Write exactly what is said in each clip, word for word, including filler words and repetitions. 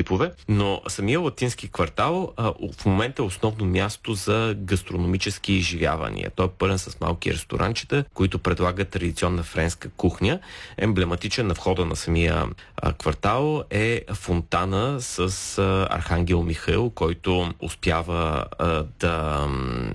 клипове, но самия латински квартал а, в момента е основно място за гастрономически изживявания. Той е пълен с малки ресторанчета, които предлагат традиционна френска кухня. Емблематичен на входа на самия а, квартал е фонтана с а, Архангел Михаил, който успява а, да,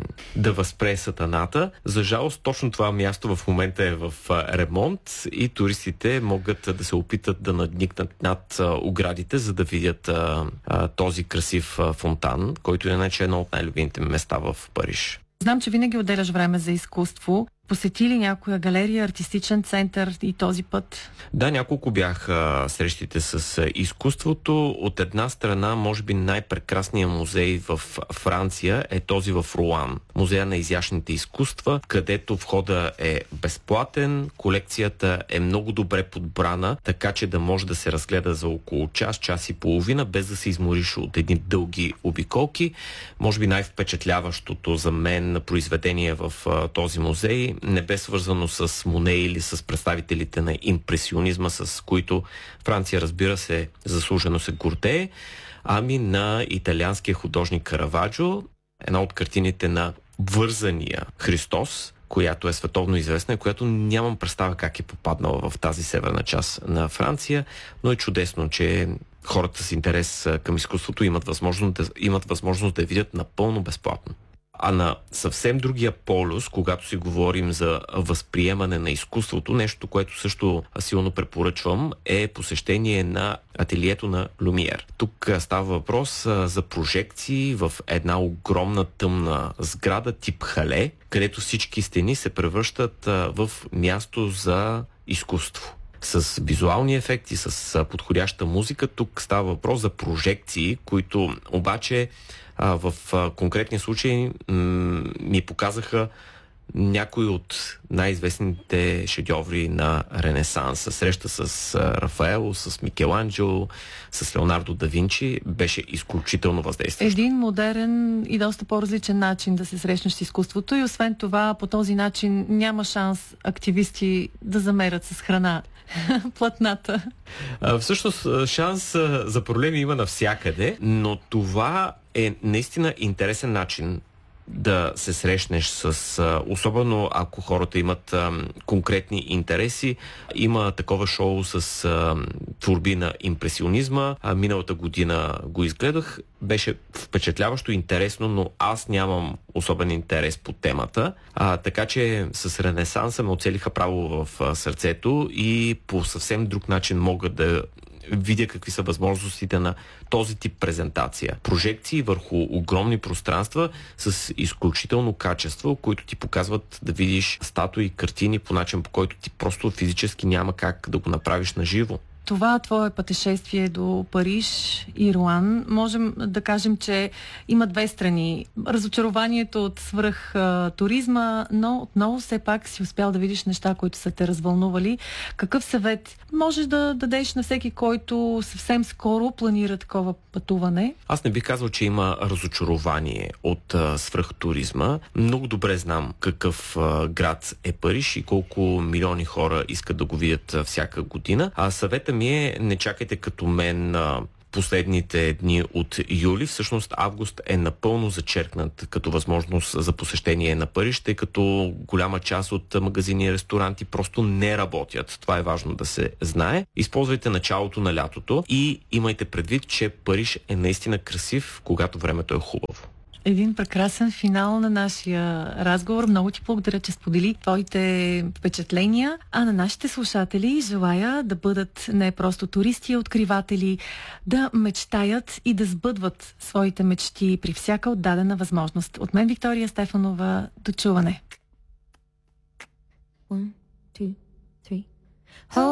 да възпре сатаната. За жалост, точно това място в момента е в а, ремонт и туристите могат да се опитат да надникнат над а, оградите, за да видят а, а, този красив а, фонтан, който е иначе едно от най-любимите места в Париж. Знам, че винаги отделяш време за изкуство. Посети ли някоя галерия, артистичен център и този път? Да, няколко бяха срещите с изкуството. От една страна, може би най-прекрасният музей в Франция е този в Руан. Музея на изящните изкуства, където входа е безплатен, колекцията е много добре подбрана, така че да може да се разгледа за около час, час и половина, без да се измориш от едни дълги обиколки. Може би най-впечатляващото за мен произведение в този музей не бе свързано с Моне или с представителите на импресионизма, с които Франция, разбира се, заслужено се гордее, ами на италианския художник Караваджо, една от картините на вързания Христос, която е световно известна и която нямам представа как е попаднала в тази северна част на Франция, но е чудесно, че хората с интерес към изкуството имат възможност да, имат възможност да я видят напълно безплатно. А на съвсем другия полюс, когато си говорим за възприемане на изкуството, нещо, което също силно препоръчвам, е посещение на ателието на Люмиер. Тук става въпрос за прожекции в една огромна тъмна сграда тип хале, където всички стени се превръщат в място за изкуство. С визуални ефекти, с подходяща музика. Тук става въпрос за прожекции, които обаче в конкретния случай ми показаха някои от най-известните шедьоври на Ренесанса. Среща с Рафаело, с Микеланджело, с Леонардо да Винчи беше изключително въздействащ. Един модерен и доста по-различен начин да се срещнеш с изкуството и освен това по този начин няма шанс активисти да замерят с храна платната. А, всъщност шанс за проблеми има навсякъде, но това е наистина интересен начин да се срещнеш с, особено ако хората имат а, конкретни интереси. Има такова шоу с а, творби на импресионизма. А, миналата година го изгледах. Беше впечатляващо интересно, но аз нямам особен интерес по темата. А, така че с Ренесанса ме оцелиха право в а, сърцето и по съвсем друг начин мога да видя какви са възможностите на този тип презентация. Прожекции върху огромни пространства с изключително качество, които ти показват да видиш статуи, картини по начин, по който ти просто физически няма как да го направиш на живо. Това твое пътешествие до Париж и Руан, можем да кажем, че има две страни. Разочарованието от свръх а, туризма, но отново все пак си успял да видиш неща, които са те развълнували. Какъв съвет можеш да дадеш на всеки, който съвсем скоро планира такова пътуване? Аз не бих казал, че има разочарование от а, свръх туризма. Много добре знам какъв а, град е Париж и колко милиони хора искат да го видят а, всяка година. А съвета ми е, не чакайте като мен а, последните дни от юли. Всъщност август е напълно зачеркнат като възможност за посещение на Париж, тъй като голяма част от магазини и ресторанти просто не работят. Това е важно да се знае. Използвайте началото на лятото и имайте предвид, че Париж е наистина красив, когато времето е хубаво. Един прекрасен финал на нашия разговор. Много ти благодаря, че сподели твоите впечатления. А на нашите слушатели желая да бъдат не просто туристи, а откриватели, да мечтаят и да сбъдват своите мечти при всяка отдадена възможност. От мен Виктория Стефанова, до чуване. One, two, three.